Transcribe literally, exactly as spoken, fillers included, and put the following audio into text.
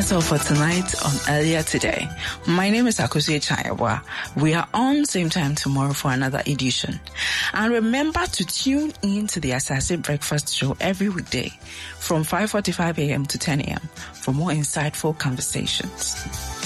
That's all for tonight on Earlier Today. My name is Akosua Chayawa. We are on same time tomorrow for another edition. And remember to tune in to the Asase Breakfast Show every weekday from five forty-five a.m. to ten a.m. for more insightful conversations.